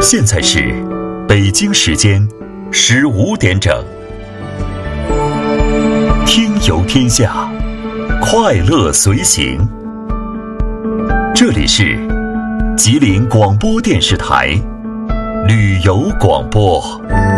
现在是北京时间15点整。听游天下，快乐随行。这里是吉林广播电视台旅游广播。